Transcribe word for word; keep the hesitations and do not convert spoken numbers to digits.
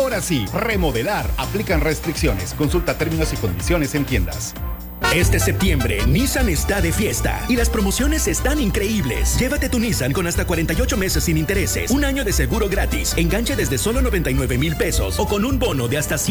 Ahora sí, remodelar. Aplican restricciones. Consulta términos y condiciones en tiendas. Este septiembre, Nissan está de fiesta y las promociones están increíbles. Llévate tu Nissan con hasta cuarenta y ocho meses sin intereses, un año de seguro gratis, enganche desde solo noventa y nueve mil pesos o con un bono de hasta